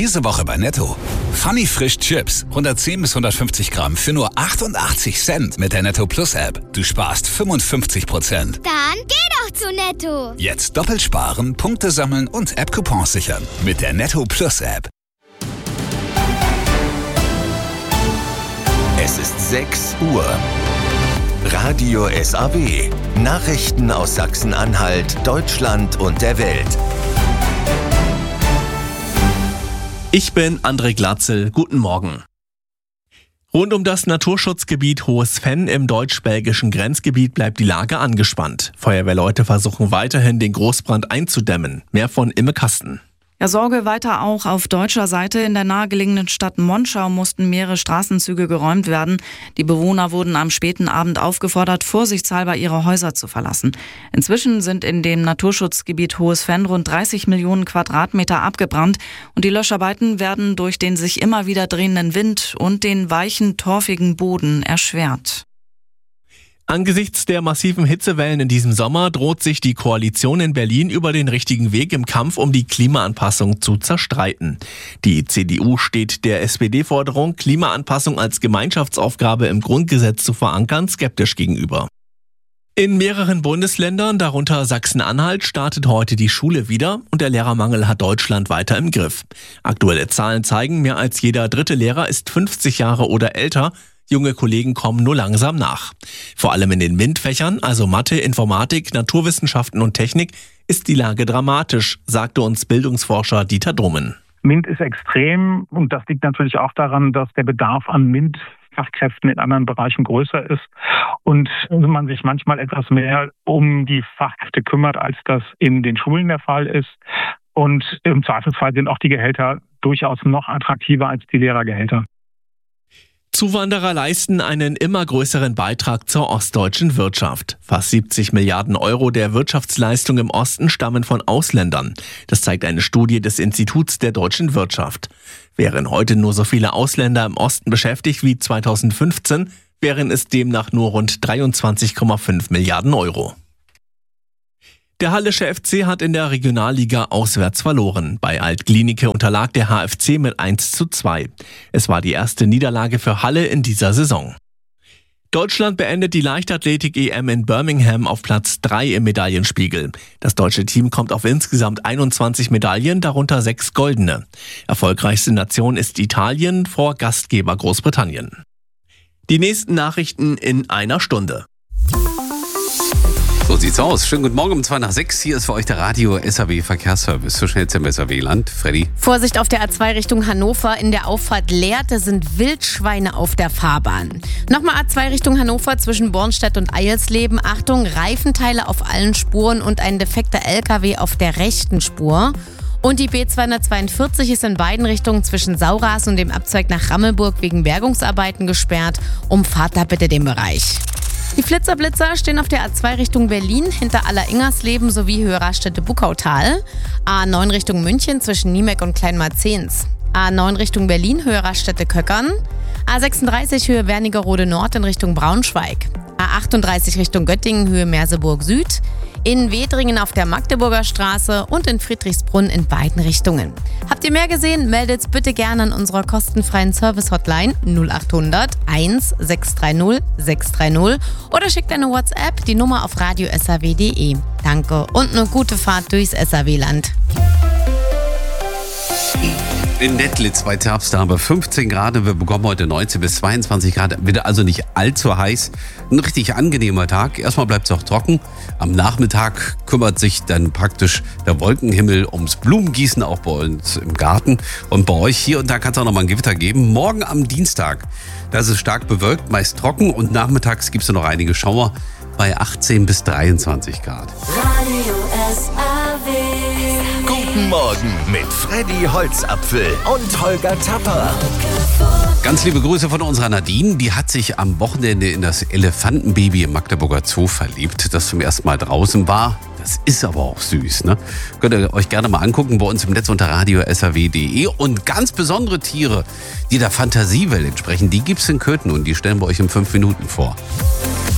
Diese Woche bei Netto. Funny Frisch Chips, 110 bis 150 Gramm für nur 88 Cent mit der Netto Plus App. Du sparst 55%. Dann geh doch zu Netto. Jetzt doppelt sparen, Punkte sammeln und App-Coupons sichern mit der Netto Plus App. Es ist 6 Uhr. Radio SAW. Nachrichten aus Sachsen-Anhalt, Deutschland und der Welt. Ich bin André Glatzel. Guten Morgen. Rund um das Naturschutzgebiet Hohes Venn im deutsch-belgischen Grenzgebiet bleibt die Lage angespannt. Feuerwehrleute versuchen weiterhin, den Großbrand einzudämmen. Mehr von Imme Kasten. Ja, Sorge weiter auch auf deutscher Seite. In der nahegelegenen Stadt Monschau mussten mehrere Straßenzüge geräumt werden. Die Bewohner wurden am späten Abend aufgefordert, vorsichtshalber ihre Häuser zu verlassen. Inzwischen sind in dem Naturschutzgebiet Hohes Venn rund 30 Millionen Quadratmeter abgebrannt und die Löscharbeiten werden durch den sich immer wieder drehenden Wind und den weichen, torfigen Boden erschwert. Angesichts der massiven Hitzewellen in diesem Sommer droht sich die Koalition in Berlin über den richtigen Weg im Kampf um die Klimaanpassung zu zerstreiten. Die CDU steht der SPD-Forderung, Klimaanpassung als Gemeinschaftsaufgabe im Grundgesetz zu verankern, skeptisch gegenüber. In mehreren Bundesländern, darunter Sachsen-Anhalt, startet heute die Schule wieder und der Lehrermangel hat Deutschland weiter im Griff. Aktuelle Zahlen zeigen, mehr als jeder dritte Lehrer ist 50 Jahre oder älter. Junge Kollegen kommen nur langsam nach. Vor allem in den MINT-Fächern, also Mathe, Informatik, Naturwissenschaften und Technik, ist die Lage dramatisch, sagte uns Bildungsforscher Dieter Drummen. MINT ist extrem und das liegt natürlich auch daran, dass der Bedarf an MINT-Fachkräften in anderen Bereichen größer ist und man sich manchmal etwas mehr um die Fachkräfte kümmert, als das in den Schulen der Fall ist. Und im Zweifelsfall sind auch die Gehälter durchaus noch attraktiver als die Lehrergehälter. Zuwanderer leisten einen immer größeren Beitrag zur ostdeutschen Wirtschaft. Fast 70 Milliarden Euro der Wirtschaftsleistung im Osten stammen von Ausländern. Das zeigt eine Studie des Instituts der deutschen Wirtschaft. Wären heute nur so viele Ausländer im Osten beschäftigt wie 2015, wären es demnach nur rund 23,5 Milliarden Euro. Der Hallische FC hat in der Regionalliga auswärts verloren. Bei Alt-Glienicke unterlag der HFC mit 1:2. Es war die erste Niederlage für Halle in dieser Saison. Deutschland beendet die Leichtathletik-EM in Birmingham auf Platz 3 im Medaillenspiegel. Das deutsche Team kommt auf insgesamt 21 Medaillen, darunter 6 goldene. Erfolgreichste Nation ist Italien vor Gastgeber Großbritannien. Die nächsten Nachrichten in einer Stunde. So sieht's aus. Schönen guten Morgen um 5:55. Hier ist für euch der Radio SAW Verkehrsservice. So schnell im SAW-Land. Freddy. Vorsicht auf der A2 Richtung Hannover. In der Auffahrt Lehrte sind Wildschweine auf der Fahrbahn. Nochmal A2 Richtung Hannover zwischen Bornstedt und Eilsleben. Achtung, Reifenteile auf allen Spuren und ein defekter LKW auf der rechten Spur. Und die B242 ist in beiden Richtungen zwischen Sauras und dem Abzweig nach Rammelburg wegen Bergungsarbeiten gesperrt. Umfahrt da bitte den Bereich. Die Flitzer-Blitzer stehen auf der A2 Richtung Berlin hinter Aller-Ingersleben sowie Höher-Raststätte-Buckautal. A9 Richtung München zwischen Niemeck und Kleinmarzens. A9 Richtung Berlin, Höher-Raststätte-Köckern. A36 Höhe Wernigerode Nord in Richtung Braunschweig. A38 Richtung Göttingen, Höhe Merseburg Süd. In Wedringen auf der Magdeburger Straße und in Friedrichsbrunn in beiden Richtungen. Habt ihr mehr gesehen? Meldet bitte gerne an unserer kostenfreien Service-Hotline 0800 1630 630 oder schickt eine WhatsApp, die Nummer auf radiosaw.de. Danke und eine gute Fahrt durchs SAW-Land. In Nettlitz bei Zerbster 15 Grad. Wir bekommen heute 19 bis 22 Grad. Wieder also nicht allzu heiß. Ein richtig angenehmer Tag. Erstmal bleibt es auch trocken. Am Nachmittag kümmert sich dann praktisch der Wolkenhimmel ums Blumengießen, auch bei uns im Garten. Und bei euch hier und da kann es auch noch mal ein Gewitter geben. Morgen am Dienstag, da ist es stark bewölkt, meist trocken. Und nachmittags gibt es noch einige Schauer bei 18 bis 23 Grad. Radio SAW. Guten Morgen mit Freddy Holzapfel und Holger Tapper. Ganz liebe Grüße von unserer Nadine. Die hat sich am Wochenende in das Elefantenbaby im Magdeburger Zoo verliebt, das zum ersten Mal draußen war. Das ist aber auch süß, ne? Könnt ihr euch gerne mal angucken bei uns im Netz unter radiosaw.de. Und ganz besondere Tiere, die der Fantasiewelt entsprechen, die gibt's in Köthen und die stellen wir euch in 5 Minuten vor.